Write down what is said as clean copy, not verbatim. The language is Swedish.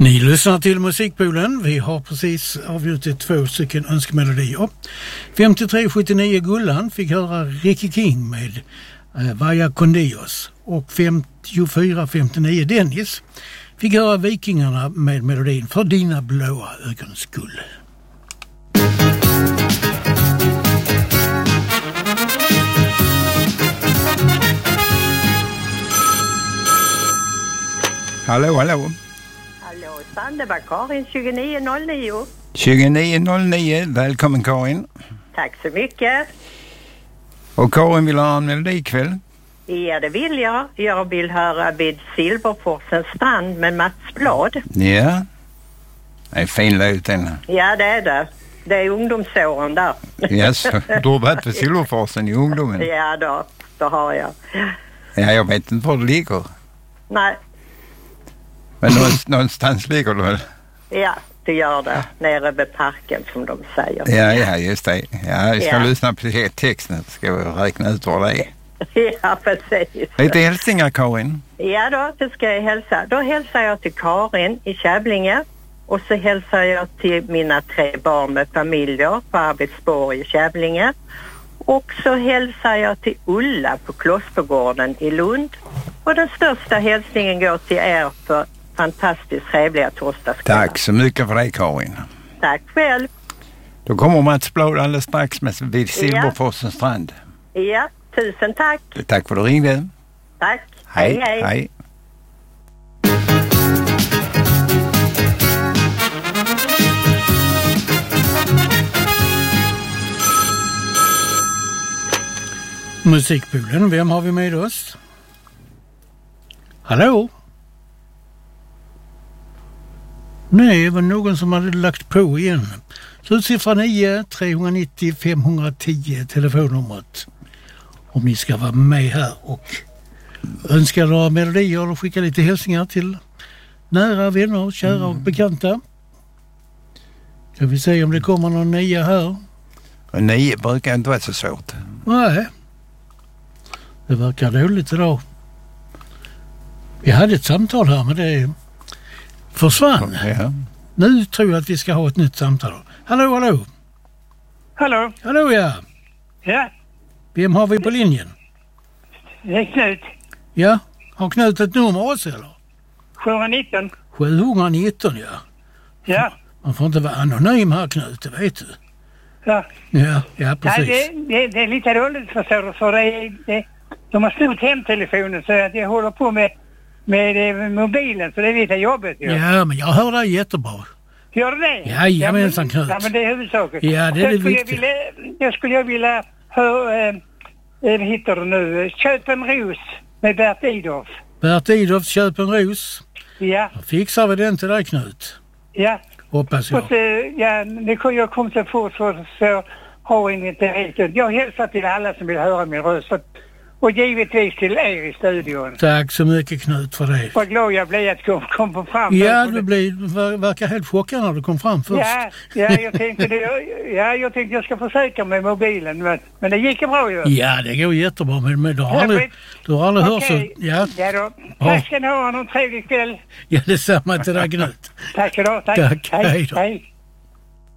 Ni lyssnar till Musikpoolen. Vi har precis avgjutit 2 stycken önskemelodier. 5379 Gullan fick höra Ricky King med Vaya con Dios. Och 5459 Dennis fick höra Vikingarna med melodin För dina blåa ögons skull. Hallå, hallå. Det var Karin 2909. 2909, välkommen Karin. Tack så mycket. Och Karin vill ha en melodikväll? Ja, det vill jag. Jag vill höra Vid Silverforsens strand med Mats Blad. Ja, det är fin låt den. Ja, det är det. Det är ungdomsåren där. Yes, du har varit vid Silverforsen i ungdomen. Ja, då har jag. Ja, jag vet inte var det ligger. Nej. Men någonstans ligger det väl? Ja, det gör det. Nere vid parken som de säger. Ja, just det. Ja, jag ska lyssna på texten. Ska jag räkna ut vad det är. Ja, precis. Lite hälsningar, Karin. Ja då, det ska jag hälsa. Då hälsar jag till Karin i Kävlinge. Och så hälsar jag till mina 3 barn med familjer på Arvidsborg i Kävlinge. Och så hälsar jag till Ulla på Klostergården i Lund. Och den största hälsningen går till er för fantastiskt trevliga torsdagskvällar. Tack så mycket för det, Karin. Tack själv. Då kommer Mats Blad alldeles strax med Vid Silverforsens strand. Ja, tusen tack. Tack för att du ringde. Tack. Hej. Musikpoolen, vem har vi med oss? Hallå? Nej, det var någon som hade lagt på igen. Slutsiffra 9 390 510 telefonnumret. Om ni ska vara med här och önska några melodier och skicka lite hälsningar till nära vänner, kära och bekanta. Ska vi se om det kommer någon 9 här. Och 9 brukar inte vara så svårt. Nej. Det verkar dåligt idag. Vi hade ett samtal här men det försvann. Ja. Nu tror jag att vi ska ha ett nytt samtal. Hallå. Hallå, ja. Ja. Vem har vi på linjen? Det är Knut. Ja, har Knut ett nummer också eller? 719. 719, ja. Ja. Man får inte vara anonym här, Knut, det vet du. Ja. Ja, precis. Nej, det är lite roligt för de har snott hemtelefonen så att jag håller på med mobilen så det är lite jobbigt. Ja, men jag hör dig jättebra. Gör det? Jajamensan, Knut. Ja, men det är huvudsaken. Ja, det är det viktigt. Jag skulle vilja höra, vad heter det nu? Köp en ros med Bert Idolf. Bert Idolf, Köp en ros. Ja. Då fixar vi den till dig, Knut. Ja. Hoppas jag. Och så, jag kom så fort så har jag inte helt. Jag hälsar till alla som vill höra min röst. Och givetvis till er i studion. Tack så mycket, Knut, för det. Vad glad jag blev att kom fram. Ja, du verkar helt chockad när du kom fram först. Ja, jag tänkte jag ska försöka med mobilen. Men det gick bra ju. Ja, det går jättebra. Men du har aldrig hört så. Ja då. Tack ska ni ha. Någon trevlig kväll. Ja, detsamma till dig, Knut. Tack idag. Tack. Hej då.